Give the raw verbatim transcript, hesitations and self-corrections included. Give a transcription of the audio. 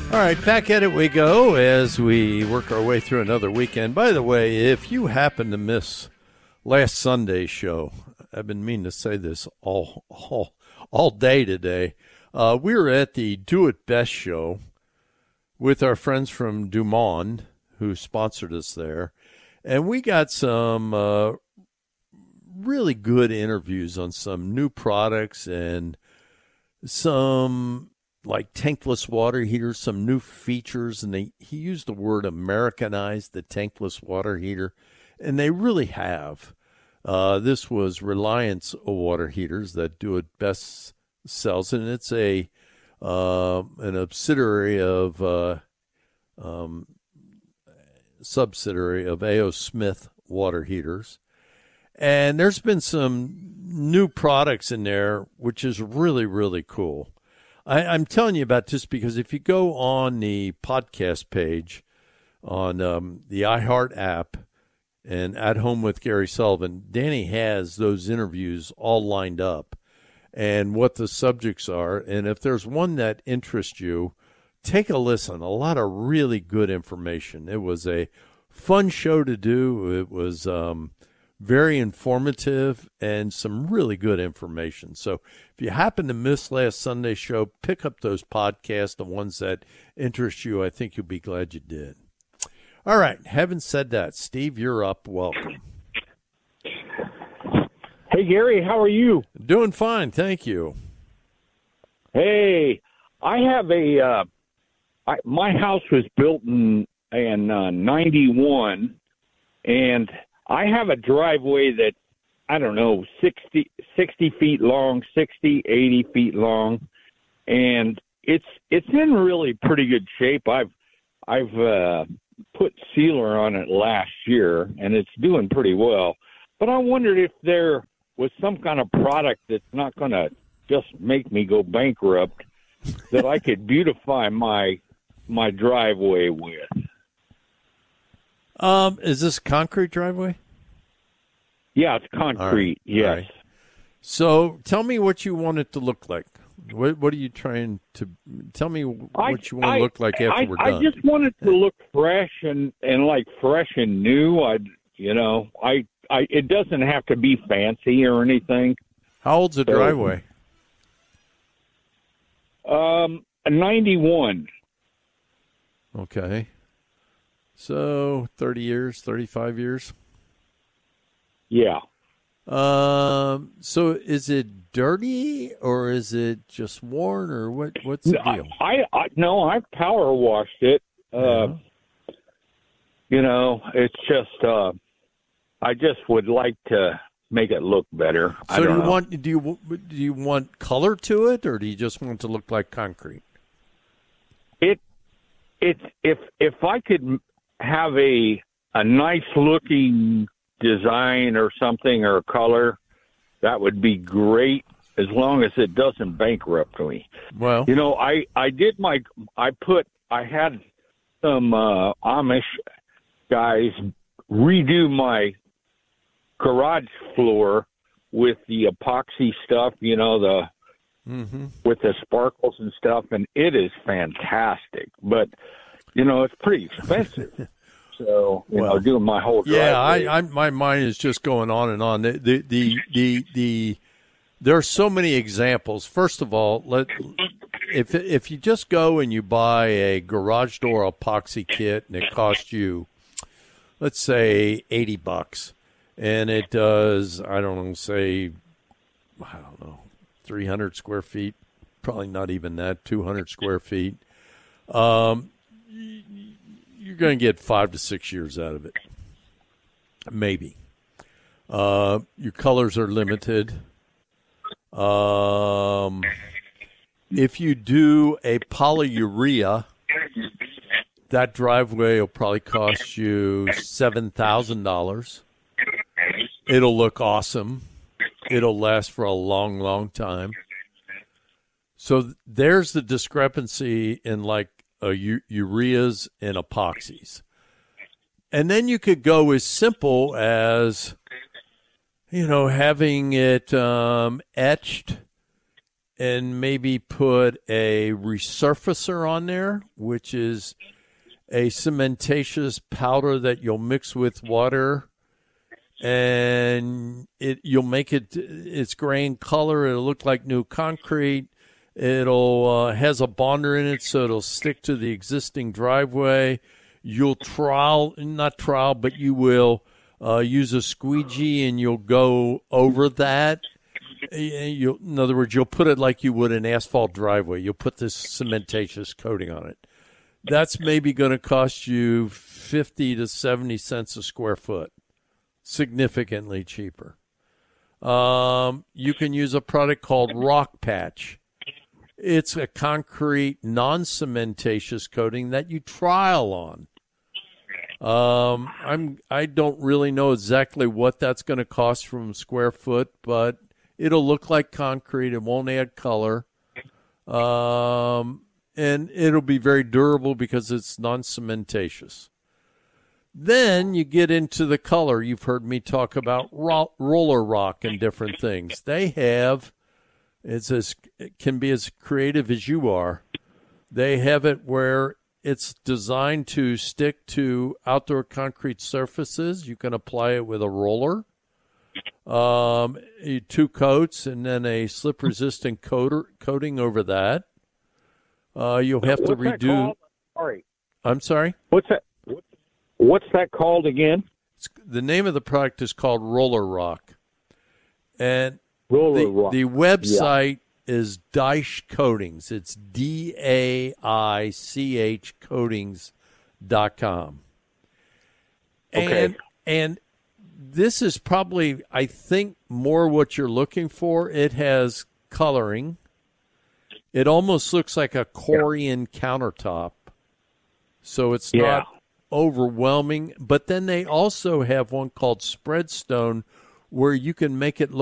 All right, back at it we go as we work our way through another weekend. By the way, if you happen to miss last Sunday's show, I've been meaning to say this all all, all day today. Uh, we were at the Do It Best show with our friends from Dumont, who sponsored us there, and we got some uh, really good interviews on some new products and some like tankless water heaters, some new features, and they, he used the word Americanized the tankless water heater, and they really have. Uh, this was Reliance water heaters that Do It Best sells, and it's a uh, an subsidiary of uh, um, subsidiary of A O Smith water heaters. And there's been some new products in there, which is really, really cool. I, I'm telling you about this because if you go on the podcast page on um, the iHeart app and At Home with Gary Sullivan, Danny has those interviews all lined up and what the subjects are. And if there's one that interests you, take a listen. A lot of really good information. It was a fun show to do. It was um, very informative and some really good information. So if you happen to miss last Sunday's show, pick up those podcasts, the ones that interest you. I think you'll be glad you did. All right. Having said that, Steve, you're up. Welcome. Hey, Gary, how are you? Doing fine. Thank you. Hey, I have a, uh, I, my house was built in, in uh, ninety-one, and I have a driveway that, I don't know, sixty, sixty feet long, sixty, eighty feet long, and it's it's in really pretty good shape. I've I've uh, put sealer on it last year, and it's doing pretty well. But I wondered if there was some kind of product that's not going to just make me go bankrupt that I could beautify my my driveway with. Um, is this concrete driveway? Yeah, it's concrete. All right. Yes. All right. So tell me what you want it to look like. What, what are you trying to tell me? What I, you want I, to look like after I, we're I done? just want it to look fresh and, and like fresh and new. I, you know, I, I, it doesn't have to be fancy or anything. How old's the So, driveway? Um, ninety-one. Okay. So thirty years, thirty-five years. Yeah. Um. So is it dirty or is it just worn or what? What's the deal? I, I no, I power washed it. Uh, Yeah. You know, it's just. Uh, I just would like to make it look better. I So do don't you know. want do you do you want color to it or do you just want it to look like concrete? It, it's if if I could have a a nice looking design or something or color, that would be great. As long as it doesn't bankrupt me. Well, You know, I I did my I put I had some uh, Amish guys redo my garage floor with the epoxy stuff. You know the. mm-hmm. with the sparkles and stuff, and it is fantastic. But, you know, it's pretty expensive. So, you Well, know, doing my whole driveway. Yeah, I, I, my mind is just going on and on. The, the, the, the, the, there are so many examples. First of all, let if if you just go and you buy a garage door epoxy kit and it costs you, let's say eighty bucks, and it does, I don't know, say, I don't know, three hundred square feet, probably not even that, two hundred square feet. Um, you're going to get five to six years out of it, maybe. Uh, your colors are limited. Um, if you do a polyurea, that driveway will probably cost you seven thousand dollars. It'll look awesome. It'll last for a long, long time. So there's the discrepancy in like uh, u- ureas and epoxies. And then you could go as simple as, you know, having it um, etched and maybe put a resurfacer on there, which is a cementatious powder that you'll mix with water, and it you'll make it its gray in color. It'll look like new concrete. It'll uh, has a bonder in it, so it'll stick to the existing driveway. You'll trowel, not trowel, but you will uh, use a squeegee, and you'll go over that. You'll, in other words, you'll put it like you would an asphalt driveway. You'll put this cementatious coating on it. That's maybe going to cost you fifty to seventy cents a square foot, significantly cheaper. Um, you can use a product called Rock Patch. It's a concrete, non-cementatious coating that you trial on. Um, I'm I don't really know exactly what that's going to cost from square foot, but it'll look like concrete. It won't add color. Um, and it'll be very durable because it's non-cementatious. Then you get into the color. You've heard me talk about ro- roller rock and different things. They have, it's as, it can be as creative as you are. They have it where it's designed to stick to outdoor concrete surfaces. You can apply it with a roller. Um, two coats and then a slip-resistant coater, coating over that. Uh, you'll have to What's that redo. called? Sorry. I'm sorry? What's that? What's that called again? It's, the name of the product is called Roller Rock. And Roller the, Rock. the website is Daich Coatings. It's D A I C H coatings dot com. Okay. And, and this is probably, I think, more what you're looking for. It has coloring. It almost looks like a Corian yeah. countertop. So it's yeah. not overwhelming. But then they also have one called Spreadstone where you can make it look